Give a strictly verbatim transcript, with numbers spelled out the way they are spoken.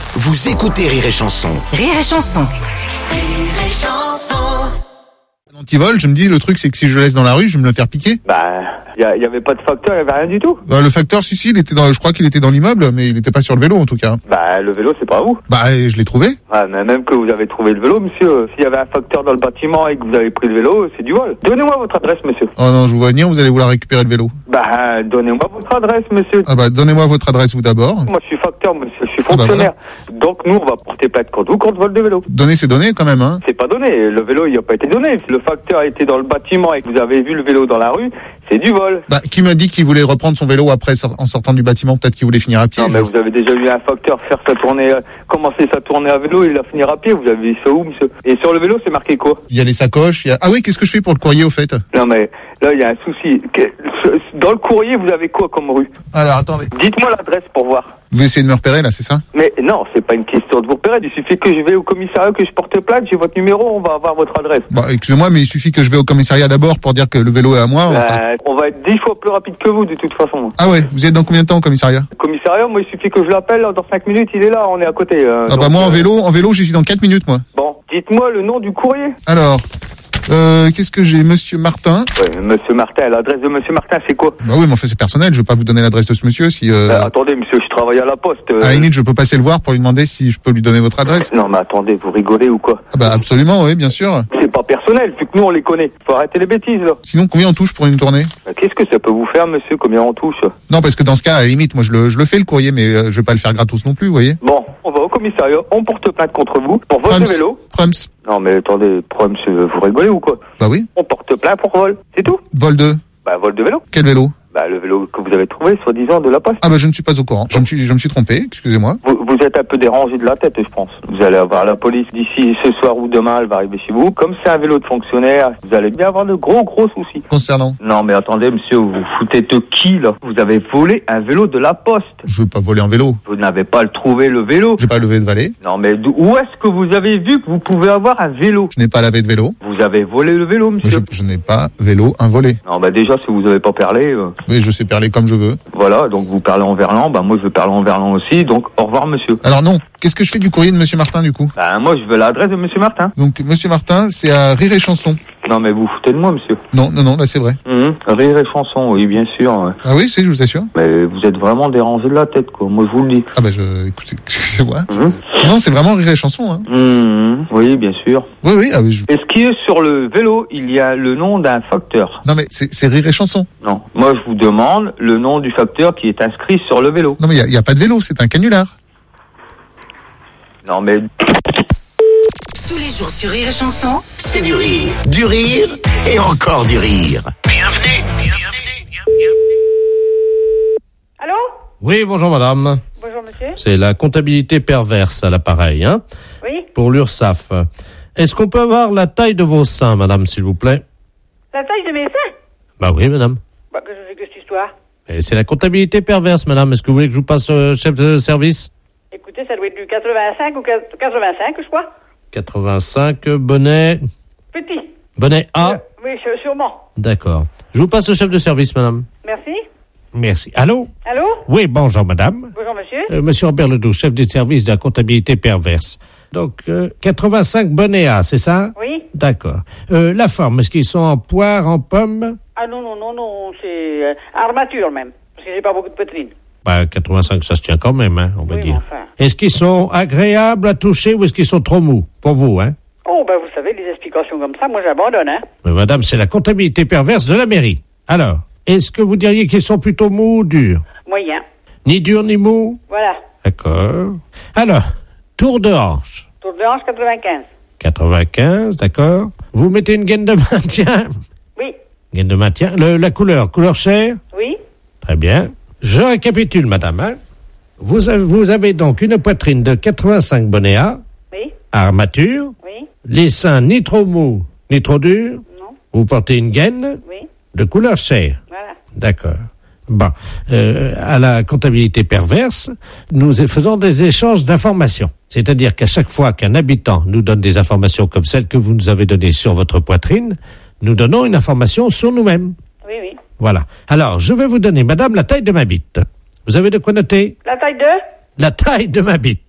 Vous écoutez Rire et Chanson. Rire et Chanson. Rire et Chanson. Anti-vol, je me dis, le truc, c'est que si je le laisse dans la rue, je vais me le faire piquer. Bah, il y, y avait pas de facteur, il y avait rien du tout. Bah, le facteur, si, si, il était dans, je crois qu'il était dans l'immeuble, mais il était pas sur le vélo, en tout cas. Bah, le vélo, c'est pas vous. Bah, je l'ai trouvé. Ah, mais même que vous avez trouvé le vélo, monsieur, s'il y avait un facteur dans le bâtiment et que vous avez pris le vélo, c'est du vol. Donnez-moi votre adresse, monsieur. Oh non, je vous vois venir, vous allez vouloir récupérer le vélo. Bah, donnez-moi votre adresse, monsieur. Ah bah, donnez-moi votre adresse, vous d'abord. Moi, je suis facteur, monsieur, je suis Ah bah fonctionnaire. Donc, nous, on va porter plainte contre vous contre vol de vélo. Donner, c'est donner, quand même, hein. C'est pas donné, le vélo, il a pas été donné. Le facteur était dans le bâtiment et que vous avez vu le vélo dans la rue, c'est du vol. Bah, qui m'a dit qu'il voulait reprendre son vélo après, en sortant du bâtiment, peut-être qu'il voulait finir à pied. Non, mais vous avez déjà vu un facteur faire sa tournée, euh, commencer sa tournée à vélo et la finir à pied. Vous avez vu ça où, monsieur? Et sur le vélo, c'est marqué quoi? Il y a les sacoches, il y a... Ah oui, qu'est-ce que je fais pour le courrier, au fait? Non, mais là, il y a un souci. Que- Dans le courrier, vous avez quoi comme rue? Alors, attendez. Dites-moi l'adresse pour voir. Vous essayez de me repérer, là, c'est ça? Mais non, c'est pas une question de vous repérer. Il suffit que je vais au commissariat, que je porte plainte, j'ai votre numéro, on va avoir votre adresse. Bah, excusez-moi, mais il suffit que je vais au commissariat d'abord pour dire que le vélo est à moi. on fera- Euh, on va être dix fois plus rapide que vous, de toute façon. Ah ouais, vous êtes dans combien de temps au commissariat? Le commissariat, moi, il suffit que je l'appelle, dans cinq minutes, il est là, on est à côté. euh, Ah bah donc, moi, en euh, vélo, en vélo, j'y suis dans quatre minutes, moi. Bon, dites-moi le nom du courrier. Alors, euh, qu'est-ce que j'ai? Monsieur Martin. Ouais, monsieur Martin, l'adresse de monsieur Martin, c'est quoi? Bah oui, mais enfin, c'est personnel, je vais pas vous donner l'adresse de ce monsieur si... Euh... Euh, attendez, monsieur, je travaille à la poste. euh, À la limite, je peux passer le voir pour lui demander si je peux lui donner votre adresse. Non, mais attendez, vous rigolez ou quoi? Ah bah absolument, oui, bien sûr. C'est pas personnel, vu que nous, on les connaît. Faut arrêter les bêtises, là. Sinon, combien on touche pour une tournée? Bah, Qu'est-ce que ça peut vous faire, monsieur? Combien on touche? Non, parce que dans ce cas, à la limite, moi, je le, je le fais le courrier, mais euh, je vais pas le faire gratos non plus, vous voyez. Bon, on va au commissariat, on porte plainte contre vous pour vol de Prums. vélo. Prums. Non, mais attendez, Prums, euh, vous rigolez ou quoi? Bah oui. On porte plainte pour vol, c'est tout? Vol de... Bah, vol de vélo. Quel vélo? Bah, le vélo que vous avez trouvé, soi-disant, de la poste. Ah bah je ne suis pas au courant. Je me suis, je me suis trompé, excusez-moi. Vous, vous êtes un peu dérangé de la tête, je pense. Vous allez avoir la police d'ici ce soir ou demain, elle va arriver chez vous. Comme c'est un vélo de fonctionnaire, vous allez bien avoir de gros, gros soucis. Concernant? Non, mais attendez, monsieur, vous vous foutez de qui, là? Vous avez volé un vélo de la poste. Je veux pas voler un vélo. Vous n'avez pas le trouvé, le vélo. J'ai pas levé de valet. Non, mais d'où- où est-ce que vous avez vu que vous pouvez avoir un vélo? Je n'ai pas lavé de vélo. Vous avez volé le vélo, Mais monsieur. je, je n'ai pas vélo, un volet. Non, bah déjà, si vous avez pas parlé, euh, Oui, je sais parler comme je veux. voilà, donc vous parlez en verlan, bah moi je veux parler en verlan aussi, donc au revoir, monsieur. Alors non, qu'est-ce que je fais du courrier de monsieur Martin, du coup? Bah moi je veux l'adresse de monsieur Martin. Donc, monsieur Martin, c'est à Rire et Chanson. Non, mais vous foutez de moi, monsieur. Non, non, non, là, c'est vrai. Mhm. Rire et chanson, oui, bien sûr. ouais. Ah oui, c'est, je vous assure. Mais vous êtes vraiment dérangé de la tête, quoi. Moi, je vous le dis. Ah bah, je, écoutez, excusez-moi. Mhm. Non, c'est vraiment Rire et Chanson, hein. Mhm. Oui, bien sûr. Oui, oui, ah oui, je... Est-ce qu'il y a sur le vélo, il y a le nom d'un facteur? Non, mais c'est, c'est Rire et Chanson. Non. Moi, je vous demande le nom du facteur qui est inscrit sur le vélo. Non, mais il n'y a, y a pas de vélo, c'est un canular. Non, mais... Tous les jours sur Rire et Chanson. C'est du rire. Du rire et encore du rire. Bienvenue. Bienvenue. Bienvenue. Allô? Oui, bonjour madame. Bonjour monsieur. C'est la comptabilité perverse à l'appareil, hein, Oui? pour l'URSSAF. Est-ce qu'on peut avoir la taille de vos seins, madame, s'il vous plaît? La taille de mes seins? Bah oui, madame. Bah, que je fais que cette histoire. Et c'est la comptabilité perverse, madame. Est-ce que vous voulez que je vous passe le chef de service? Écoutez, ça doit être du quatre-vingt-cinq ou quatre-vingt-cinq, je crois. quatre-vingt-cinq, bonnet... Petit. Bonnet A? Euh, oui, sû- sûrement. D'accord. Je vous passe le chef de service, madame. Merci. Merci. Allô? Allô? Oui, bonjour, madame. Bonjour monsieur. Euh, Monsieur Robert Ledoux, chef du service de la comptabilité perverse. Donc, euh, quatre-vingt-cinq bonnets A, c'est ça? Oui? D'accord. Euh, la forme, est-ce qu'ils sont en poire, en pomme? Ah non, non, non, non, c'est euh, armature même. Parce que j'ai pas beaucoup de poitrine. Bah, quatre-vingt-cinq, ça se tient quand même, hein, on va Oui, dire. mais enfin. Est-ce qu'ils sont agréables à toucher ou est-ce qu'ils sont trop mous? Pour vous, hein? Oh, ben vous savez, les explications comme ça, moi j'abandonne, hein. Mais madame, c'est la comptabilité perverse de la mairie. Alors, est-ce que vous diriez qu'ils sont plutôt mous ou durs? Moyen. Ni durs ni mous? Voilà. D'accord. Alors, tour de hanche. Tour de hanche quatre-vingt-quinze. quatre-vingt-quinze, d'accord. Vous mettez une gaine de maintien? Oui. Gaine de maintien. Le- la couleur, couleur chair? Oui. Très bien. Je récapitule, madame. Hein. Vous, avez, vous avez donc une poitrine de quatre-vingt-cinq bonnets A, Oui. armature, Oui. les seins ni trop mous, ni trop durs. Non. Vous portez une gaine Oui. de couleur chair. Voilà. D'accord. Bon, euh, à la comptabilité perverse, nous faisons des échanges d'informations. C'est-à-dire qu'à chaque fois qu'un habitant nous donne des informations comme celles que vous nous avez données sur votre poitrine, nous donnons une information sur nous-mêmes. Oui, oui. Voilà. Alors, je vais vous donner, madame, la taille de ma bite. Vous avez de quoi noter? La taille de? La taille de ma bite.